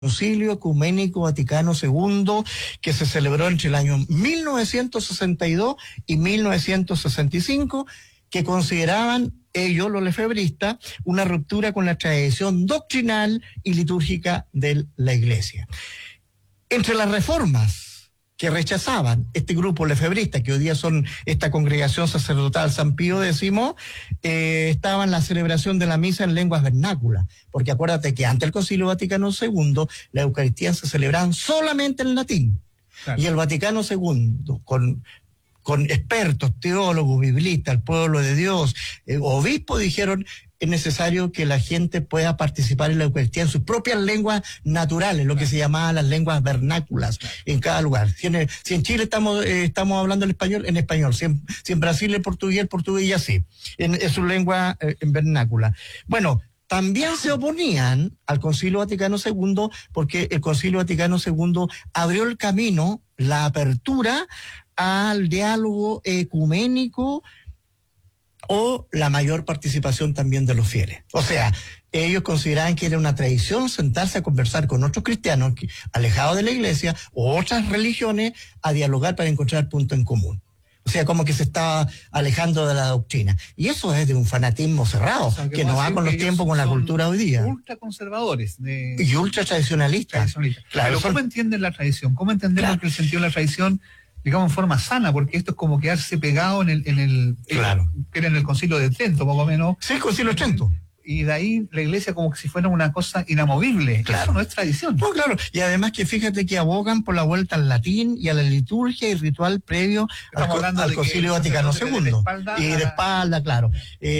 Concilio Ecuménico Vaticano II, que se celebró entre el año 1962 y 1965, que consideraban ellos, los lefebristas, una ruptura con la tradición doctrinal y litúrgica de la Iglesia. Entre las reformas que rechazaban este grupo lefebrista, que hoy día son esta congregación sacerdotal San Pío X, estaban la celebración de la misa en lenguas vernáculas, porque acuérdate que ante el Concilio Vaticano II, la Eucaristía se celebraban solamente en latín, claro. Y el Vaticano II, con expertos, teólogos, biblistas, el pueblo de Dios, obispos, dijeron: es necesario que la gente pueda participar en la Eucaristía en sus propias lenguas naturales, lo que se llamaban las lenguas vernáculas en cada lugar. Si en Chile estamos hablando el español, en español. Si en Brasil el portugués y así, en su lengua en vernácula. Bueno, también se oponían al Concilio Vaticano II porque el Concilio Vaticano II abrió el camino, la apertura al diálogo ecuménico o la mayor participación también de los fieles. O sea, ellos consideraban que era una tradición sentarse a conversar con otros cristianos alejados de la iglesia o otras religiones a dialogar para encontrar puntos en común. O sea, como que se estaba alejando de la doctrina. Y eso es de un fanatismo cerrado, o sea, que no va con los tiempos, con la cultura hoy día. Ultra conservadores. Y ultra tradicionalistas. Claro, pero ¿cómo entienden la tradición? ¿Cómo entendemos que el sentido de la tradición, digamos, en forma sana? Porque esto es como quedarse pegado en el que era en el Concilio de Trento, más o menos. Sí, el Concilio de Trento. Y de ahí la iglesia como que si fuera una cosa inamovible. Claro. Eso no es tradición. No, claro. Y además que fíjate que abogan por la vuelta al latín y a la liturgia y ritual previo al Concilio Vaticano II. Y de espalda, claro.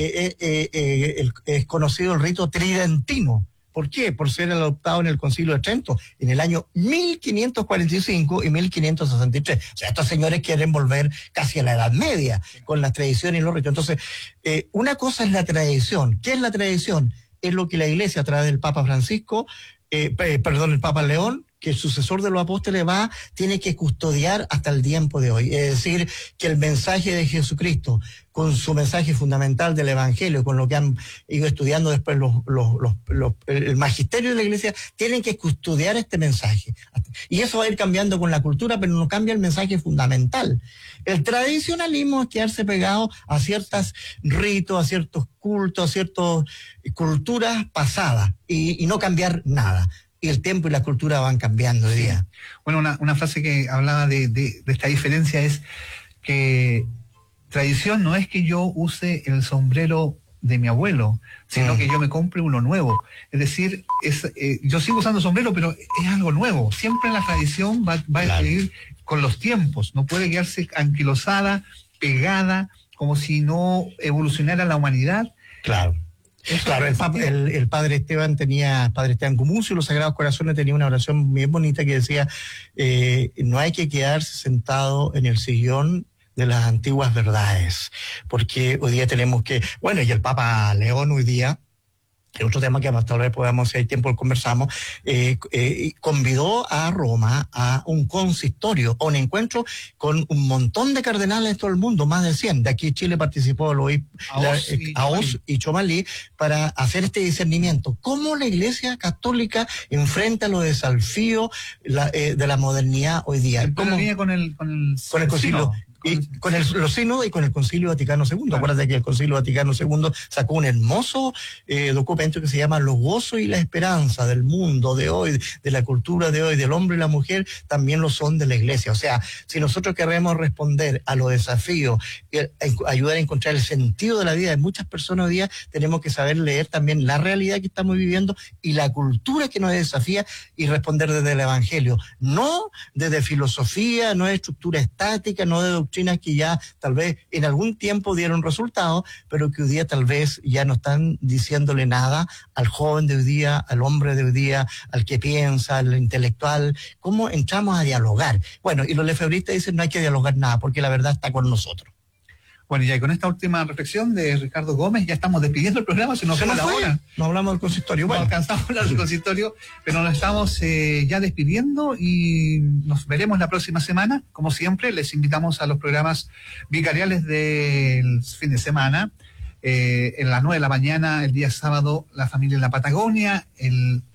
Es conocido el rito tridentino. ¿Por qué? Por ser adoptado en el Concilio de Trento en el año 1545 y 1563. O sea, estos señores quieren volver casi a la Edad Media con las tradiciones y los ritos. Entonces, una cosa es la tradición. ¿Qué es la tradición? Es lo que la Iglesia, a través del Papa Francisco, el Papa León, que el sucesor de los apóstoles tiene que custodiar hasta el tiempo de hoy. Es decir, que el mensaje de Jesucristo, con su mensaje fundamental del Evangelio, con lo que han ido estudiando después el magisterio de la Iglesia, tienen que custodiar este mensaje. Y eso va a ir cambiando con la cultura, pero no cambia el mensaje fundamental. El tradicionalismo es quedarse pegado a ciertos ritos, a ciertos cultos, a ciertas culturas pasadas y no cambiar nada. Y el tiempo y la cultura van cambiando de día. Bueno, una frase que hablaba de esta diferencia es que tradición no es que yo use el sombrero de mi abuelo, sino que yo me compre uno nuevo. Es decir, yo sigo usando sombrero, pero es algo nuevo. Siempre la tradición va a seguir con los tiempos. No puede quedarse anquilosada, pegada, como si no evolucionara la humanidad. Claro. Claro, el padre Esteban Gumucio, los Sagrados Corazones, tenía una oración bien bonita que decía: no hay que quedarse sentado en el sillón de las antiguas verdades, porque hoy día tenemos que, bueno, y el Papa León hoy día, que otro tema que más tal vez podamos, si hay tiempo, conversamos, convidó a Roma a un consistorio, a un encuentro con un montón de cardenales de todo el mundo, más de 100. De aquí Chile participó Aos y Chomalí para hacer este discernimiento. ¿Cómo la Iglesia Católica enfrenta los desafíos de la modernidad hoy día? ¿Cómo venía con el concilio? Y con los sínodos y con el Concilio Vaticano II. Claro. Acuérdate que el Concilio Vaticano II sacó un hermoso documento que se llama Los gozos y la esperanza del mundo de hoy, de la cultura de hoy, del hombre y la mujer, también lo son de la Iglesia. O sea, si nosotros queremos responder a los desafíos, ayudar a encontrar el sentido de la vida de muchas personas hoy día, tenemos que saber leer también la realidad que estamos viviendo y la cultura que nos desafía y responder desde el Evangelio. No desde filosofía, no de estructura estática, no de doctrinas que ya tal vez en algún tiempo dieron resultados, pero que hoy día tal vez ya no están diciéndole nada al joven de hoy día, al hombre de hoy día, al que piensa, al intelectual. ¿Cómo entramos a dialogar? Bueno, y los lefebristas dicen: no hay que dialogar nada, porque la verdad está con nosotros. Bueno, y con esta última reflexión de Ricardo Gómez, ya estamos despidiendo el programa, se nos fue la hora. No hablamos del consistorio. Bueno, no alcanzamos a hablar del consistorio, pero nos estamos ya despidiendo y nos veremos la próxima semana. Como siempre, les invitamos a los programas vicariales del fin de semana. En las 9 de la mañana, el día sábado, La Familia en la Patagonia. El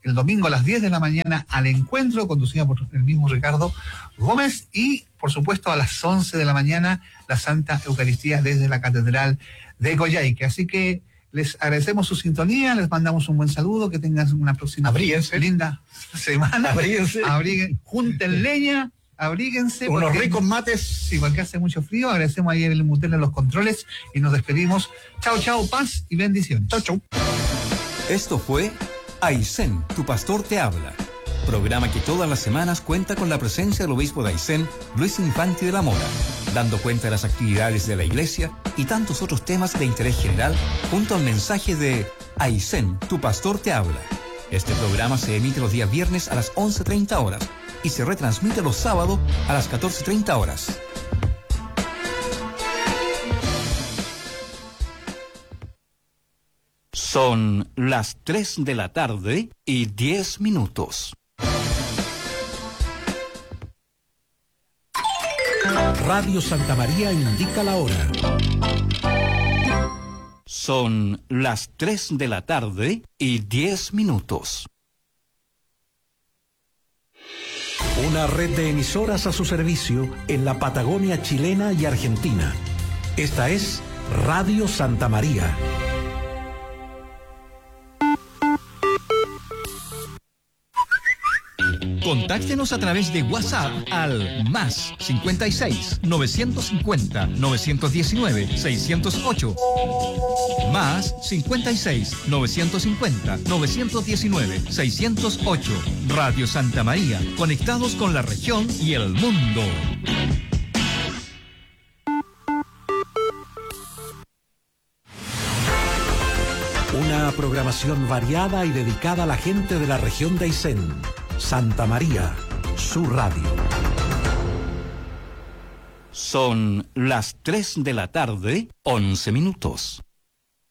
el domingo a las 10 de la mañana al encuentro, conducida por el mismo Ricardo Gómez, y por supuesto a las 11 de la mañana la Santa Eucaristía desde la Catedral de Coyhaique. Así que les agradecemos su sintonía, les mandamos un buen saludo, que tengan una próxima linda semana. Junten leña, abríguense. Unos ricos mates. Sí, porque hace mucho frío. Agradecemos ahí el Mutel en los controles y nos despedimos. Chao, chao, paz y bendiciones. Chao, chao. Esto fue Aysén, tu pastor te habla. Programa que todas las semanas cuenta con la presencia del obispo de Aysén, Luis Infante de la Mora, dando cuenta de las actividades de la iglesia y tantos otros temas de interés general, junto al mensaje de Aysén, tu pastor te habla. Este programa se emite los días viernes a las 11:30 horas y se retransmite los sábados a las 14:30 horas. Son las 3 de la tarde y 10 minutos. Radio Santa María indica la hora. Son las 3 de la tarde y 10 minutos. Una red de emisoras a su servicio en la Patagonia chilena y argentina. Esta es Radio Santa María. Contáctenos a través de WhatsApp al más 56 950 919 608. Más 56 950 919 608. Radio Santa María, conectados con la región y el mundo. Una programación variada y dedicada a la gente de la región de Aysén. Santa María, su radio. Son las 3 de la tarde, 11 minutos.